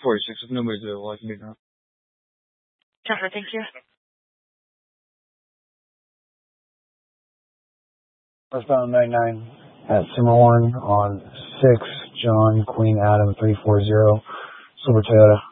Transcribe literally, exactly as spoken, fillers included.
forty-six with numbers available. I can be now. Jennifer, thank you. Westbound ninety-nine at Simmerhorn on six, John, Queen Adam three four zero, Silver Toyota.